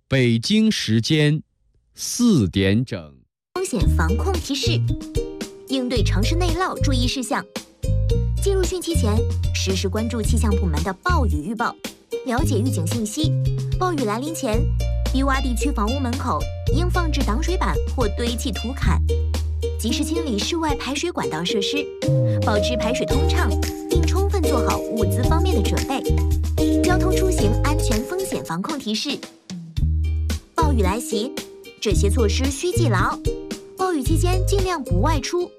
北京时间4点整。 风险防控提示：应对城市内涝注意事项。进入汛期前，实时关注气象部门的暴雨预报，了解预警信息。暴雨来临前，低洼地区房屋门口应放置挡水板或堆砌土坎，及时清理室外排水管道设施，保持排水通畅，并充分做好物资方面的准备。交通出行安全风险防控提示：暴雨来袭，这些措施需记牢。暴雨期间尽量不外出，